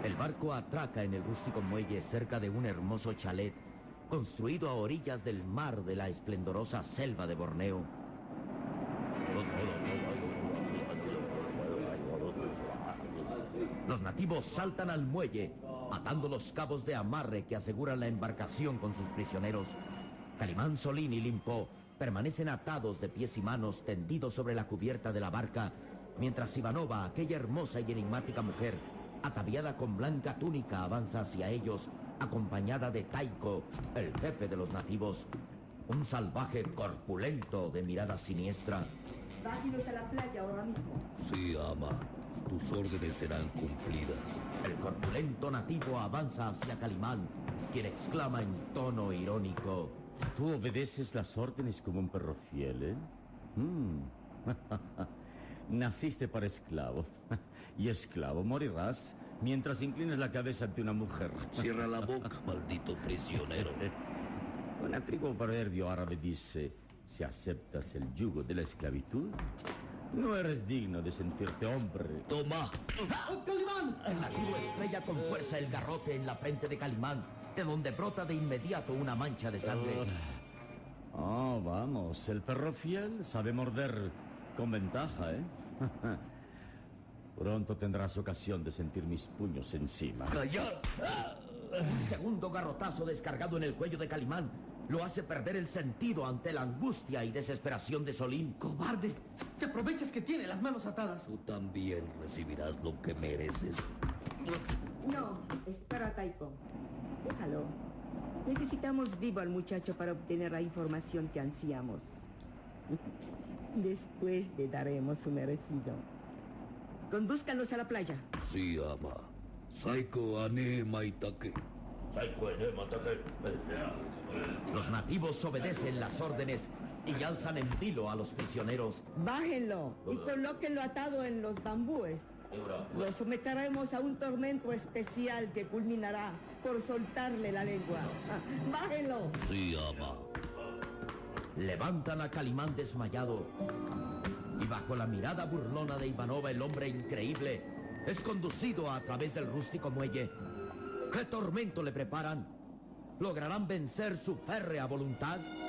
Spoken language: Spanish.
El barco atraca en el rústico muelle cerca de un hermoso chalet construido a orillas del mar de la esplendorosa selva de Borneo. Los nativos saltan al muelle, atando los cabos de amarre que aseguran la embarcación con sus prisioneros. Calimán, Solín y Limpo permanecen atados de pies y manos tendidos sobre la cubierta de la barca, mientras Ivanova, aquella hermosa y enigmática mujer, ataviada con blanca túnica, avanza hacia ellos, acompañada de Taiko, el jefe de los nativos, un salvaje corpulento de mirada siniestra. Vámonos a la playa ahora mismo. Sí, ama. Tus órdenes serán cumplidas. El corpulento nativo avanza hacia Calimán, quien exclama en tono irónico: Tú obedeces las órdenes como un perro fiel, ¿eh? Naciste para esclavo. Y esclavo morirás mientras inclines la cabeza ante una mujer. Cierra la boca, maldito prisionero. Un antiguo proverbio árabe dice: si aceptas el yugo de la esclavitud, no eres digno de sentirte hombre. ¡Toma! ¡Oh, Calimán! El nativo estrella con fuerza el garrote en la frente de Calimán, de donde brota de inmediato una mancha de sangre. Vamos, el perro fiel sabe morder con ventaja, ¿eh? Pronto tendrás ocasión de sentir mis puños encima. ¡Calla! Un segundo garrotazo descargado en el cuello de Calimán lo hace perder el sentido ante la angustia y desesperación de Solín. ¡Cobarde! ¡Te aprovechas que tiene las manos atadas! Tú también recibirás lo que mereces. No, espera, Taiko. Déjalo. Necesitamos vivo al muchacho para obtener la información que ansiamos. Después le daremos su merecido. Condúzcanos a la playa. Sí, ama. Saiko ane maitake. Los nativos obedecen las órdenes y alzan en vilo a los prisioneros. Bájenlo y colóquenlo atado en los bambúes. Lo someteremos a un tormento especial que culminará por soltarle la lengua. ¡Bájenlo! Sí, ama. Levantan a Calimán desmayado y bajo la mirada burlona de Ivanova, el hombre increíble es conducido a través del rústico muelle. ¿Qué tormento le preparan? ¿Lograrán vencer su férrea voluntad?